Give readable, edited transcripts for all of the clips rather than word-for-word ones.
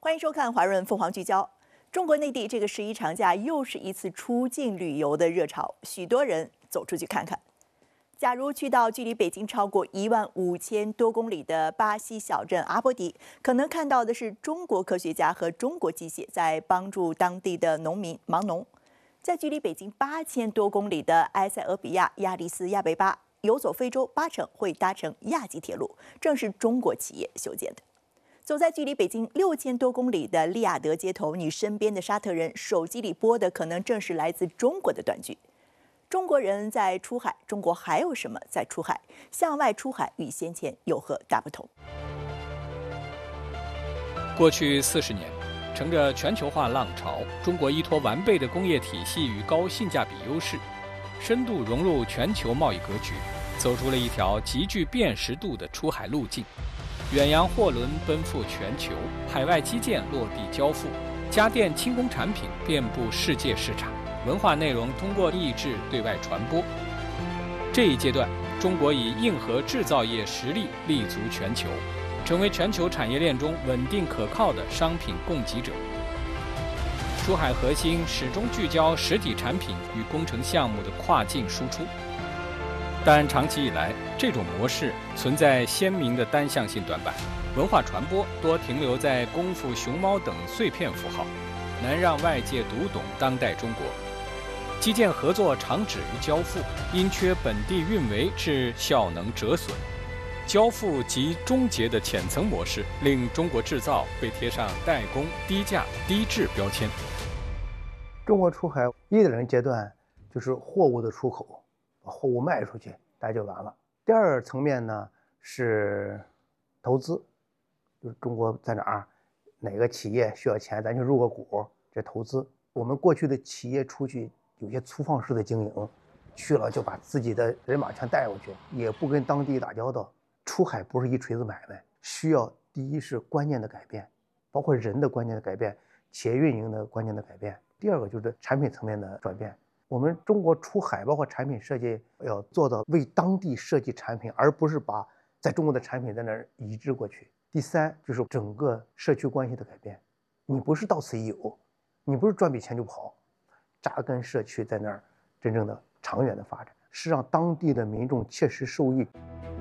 欢迎收看华润凤凰聚焦。中国内地这个11长假又是一次出境旅游的热潮，许多人走出去看看。假如去到距离北京超过15000多公里的巴西小镇阿波迪，可能看到的是中国科学家和中国机械在帮助当地的农民忙农。在距离北京8000多公里的埃塞俄比亚亚的斯亚贝巴，游走非洲80%会搭乘亚吉铁路，正是中国企业修建的。走在距离北京6000多公里的利雅得街头，你身边的沙特人手机里播的可能正是来自中国的短剧。中国人在出海，中国还有什么在出海？向外出海与先前有何大不同？ 过去40年，乘着全球化浪潮，中国依托完备的工业体系与高性价比优势，深度融入全球贸易格局，走出了一条极具辨识度的出海路径。远洋货轮奔赴全球，海外基建落地交付，家电轻工产品遍布世界市场，文化内容通过译制对外传播。这一阶段，中国以硬核制造业实力立足全球，成为全球产业链中稳定可靠的商品供给者。出海核心始终聚焦实体产品与工程项目的跨境输出。但长期以来，这种模式存在鲜明的单向性短板，文化传播多停留在功夫熊猫等碎片符号，难让外界读懂当代中国。基建合作常止于交付，因缺本地运维致效能折损。交付及终结的浅层模式，令中国制造被贴上代工、低价、低质标签。 中国出海1.0阶段就是货物的出口，把货物卖出去，大家就完了。第二层面呢是投资，就是中国在哪儿，哪个企业需要钱，咱就入个股，这投资。我们过去的企业出去有些粗放式的经营，去了就把自己的人马全带过去，也不跟当地打交道。出海不是一锤子买卖，需要第一是观念的改变，包括人的观念的改变，企业运营的观念的改变。第二个就是产品层面的转变。我们中国出海包括产品设计要做到为当地设计产品，而不是把在中国的产品在那儿移植过去。第三就是整个社区关系的改变，你不是到此一游，你不是赚笔钱就跑，扎根社区在那儿真正的长远的发展，是让当地的民众切实受益。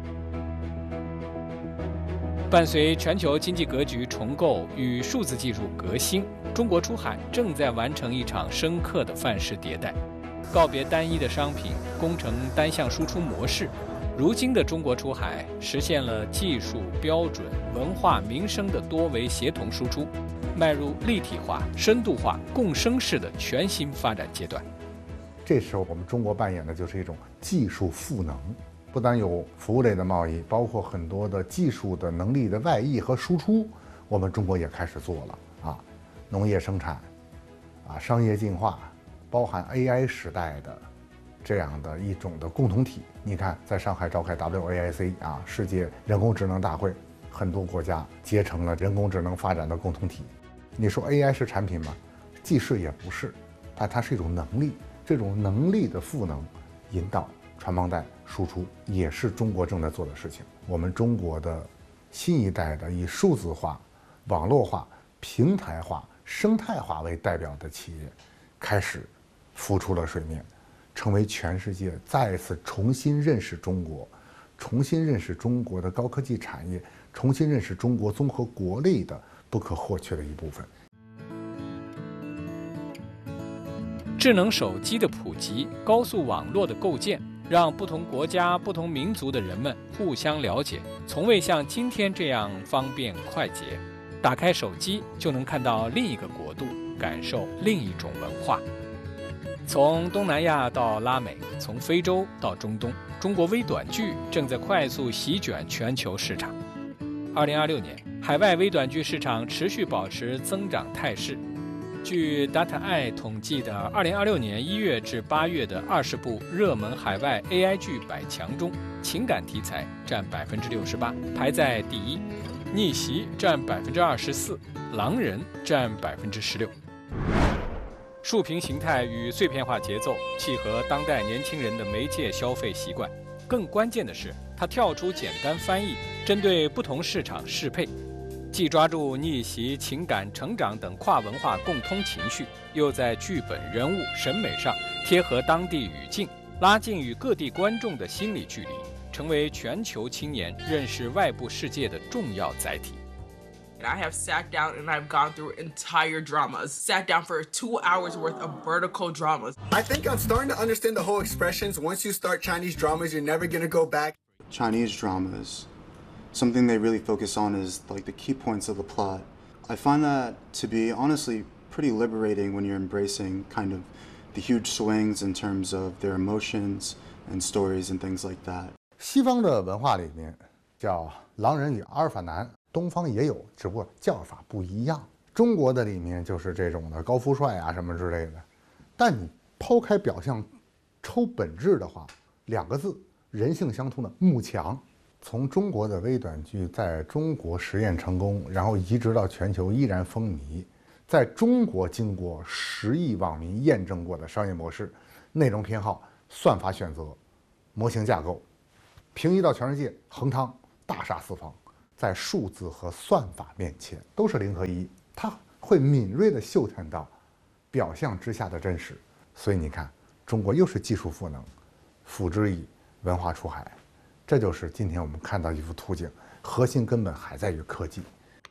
伴随全球经济格局重构与数字技术革新，中国出海正在完成一场深刻的范式迭代，告别单一的商品工程单向输出模式。如今的中国出海实现了技术、标准、文化、民生的多维协同输出，迈入立体化、深度化、共生式的全新发展阶段。 这时候我们中国扮演的就是一种技术赋能，不单有服务类的贸易，包括很多的技术的能力的外溢和输出，我们中国也开始做了啊。农业生产啊，商业进化，包含 AI 时代的这样的一种的共同体。你看，在上海召开 WAIC 啊，世界人工智能大会，很多国家结成了人工智能发展的共同体。你说 AI 是产品吗？既是也不是，它是一种能力，这种能力的赋能、引导、传帮带、输出，也是中国正在做的事情。我们中国的新一代的以数字化、网络化、平台化、生态化为代表的企业，开始浮出了水面，成为全世界再次重新认识中国，重新认识中国的高科技产业，重新认识中国综合国力的不可或缺的一部分。 智能手机的普及，高速网络的构建，让不同国家、不同民族的人们互相了解，从未像今天这样方便快捷。打开手机就能看到另一个国度，感受另一种文化。从东南亚到拉美，从非洲到中东，中国微短剧正在快速席卷全球市场。2026年，海外微短剧市场持续保持增长态势。据 Data-i 统计的2026年1月至8月的20部热门海外 AI 剧100强中，情感题材占68%，排在第一；逆袭占24%，狼人占16%。竖屏形态与碎片化节奏契合当代年轻人的媒介消费习惯，更关键的是，它跳出简单翻译，针对不同市场适配。 既抓住逆袭、情感成长等跨文化共通情绪，又在剧本、人物、审美上贴合当地语境，拉近与各地观众的心理距离，成为全球青年认识外部世界的重要载体。 I have sat down and I've gone through entire dramas. Sat down for 2 hours worth of vertical dramas. I think I'm starting to understand the whole expressions. Once you start Chinese dramas, you're never gonna go back. Chinese dramas, something they really focus on is like the key points of the plot. I find that to be honestly pretty liberating when you're embracing kind of the huge swings in terms of their emotions and stories and things like that. 西方的文化里面叫狼人与阿尔法男，东方也有，只不过叫法不一样。中国的里面就是这种的高富帅啊什么之类的，但你抛开表象抽本质的话，2个字，人性相通的慕强。从中国的微短剧在中国实验成功，然后移植到全球依然风靡，在中国经过10亿网民验证过的商业模式、内容偏好、算法选择、模型架构，平移到全世界，横汤大杀四方。在数字和算法面前都是0和1，它会敏锐地嗅探到表象之下的真实。所以你看，中国又是技术赋能，辅之以文化出海，这就是今天我们看到一幅图景，核心根本还在于科技。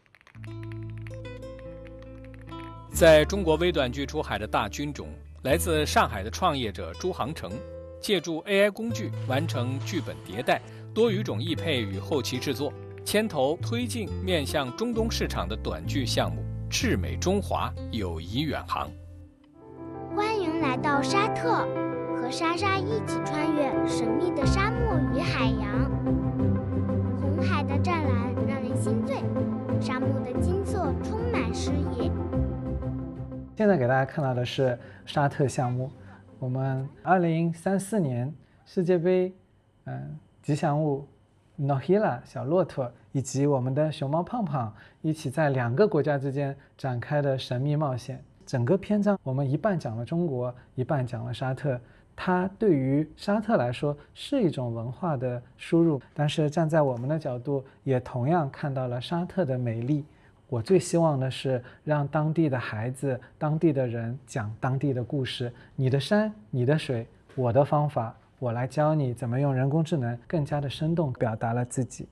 在中国微短剧出海的大军中，来自上海的创业者朱航程，借助 AI 工具完成剧本迭代、多语种译配与后期制作，牵头推进面向中东市场的短剧项目，赤美中华，友谊远航。 欢迎来到沙特，和莎莎一起穿越神秘的沙漠与海洋。红海的湛蓝让人心醉，沙漠的金色充满诗意。 现在给大家看到的是沙特项目，我们2034年世界杯，吉祥物 Nohila 小骆驼以及我们的熊猫胖胖一起在2个国家之间展开的神秘冒险。整个篇章我们一半讲了中国，一半讲了沙特。它对于沙特来说是一种文化的输入，但是站在我们的角度，也同样看到了沙特的美丽。我最希望的是让当地的孩子、当地的人讲当地的故事，你的山、你的水，我的方法，我来教你怎么用人工智能更加的生动表达了自己。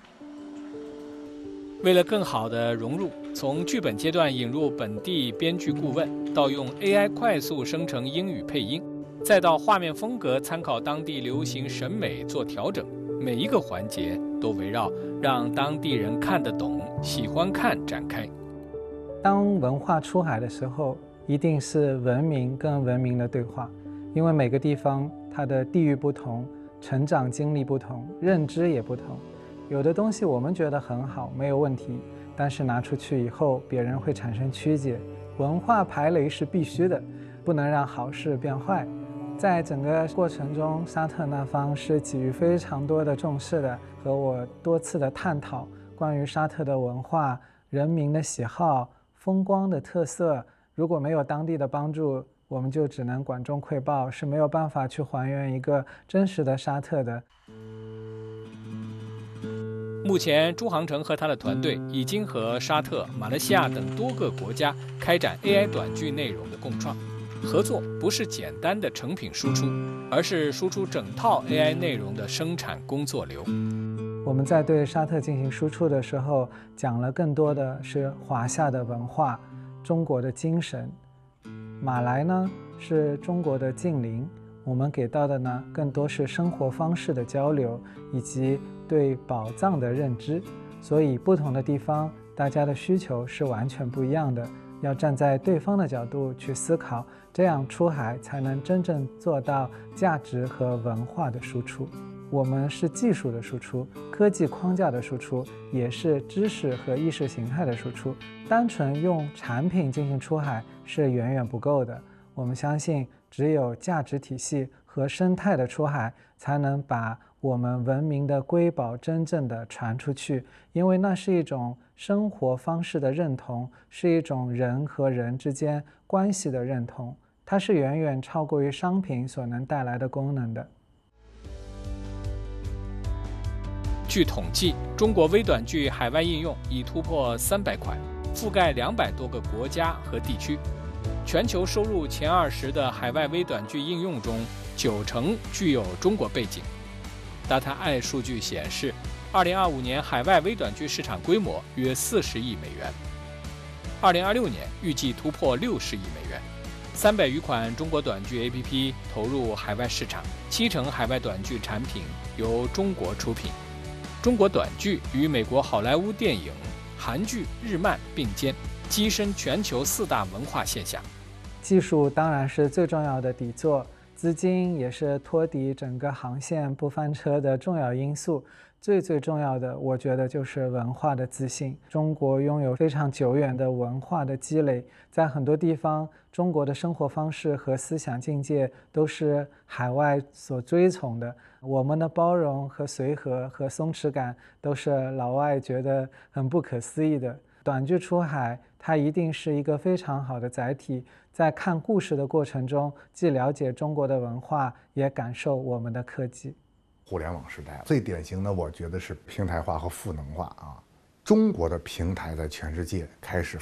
为了更好地融入，从剧本阶段引入本地编剧顾问，到用 AI 快速生成英语配音，再到画面风格参考当地流行审美做调整，每一个环节都围绕让当地人看得懂、喜欢看展开。 当文化出海的时候，一定是文明跟文明的对话，因为每个地方它的地域不同，成长经历不同，认知也不同。有的东西我们觉得很好，没有问题，但是拿出去以后，别人会产生曲解。文化排雷是必须的，不能让好事变坏。在整个过程中，沙特那方是给予非常多的重视的，和我多次的探讨关于沙特的文化、人民的喜好、风光的特色。如果没有当地的帮助，我们就只能管中窥豹，是没有办法去还原一个真实的沙特的。 目前，朱航程和他的团队已经和沙特、马来西亚等多个国家开展 AI 短剧内容的共创。合作不是简单的成品输出，而是输出整套 AI 内容的生产工作流。 我们在对沙特进行输出的时候，讲了更多的是华夏的文化、中国的精神。马来呢是中国的近邻，我们给到的呢更多是生活方式的交流，以及对宝藏的认知。所以不同的地方，大家的需求是完全不一样的。要站在对方的角度去思考，这样出海才能真正做到价值和文化的输出。我们是技术的输出，科技框架的输出，也是知识和意识形态的输出。单纯用产品进行出海是远远不够的。我们相信，只有价值体系和生态的出海，才能把我们文明的瑰宝真正的传出去，因为那是一种生活方式的认同，是一种人和人之间关系的认同，它是远远超过于商品所能带来的功能的。 据统计，中国微短剧海外应用已突破300款，覆盖200多个国家和地区。全球收入前20的海外微短剧应用中，90%具有中国背景。DataEye 数据显示，2025年海外微短剧市场规模约40亿美元，2026年预计突破60亿美元。300余款中国短剧 APP 投入海外市场，70%海外短剧产品由中国出品。中国短剧与美国好莱坞电影、韩剧、日漫并肩，跻身全球4大文化现象。 技术当然是最重要的底座，资金也是托底整个航线不翻车的重要因素。最重要的，我觉得就是文化的自信。中国拥有非常久远的文化的积累，在很多地方，中国的生活方式和思想境界都是海外所追崇的。我们的包容和随和和松弛感都是老外觉得很不可思议的。短剧出海，它一定是一个非常好的载体，在看故事的过程中，既了解中国的文化，也感受我们的科技。 互联网时代最典型的，我觉得是平台化和赋能化啊。中国的平台在全世界开始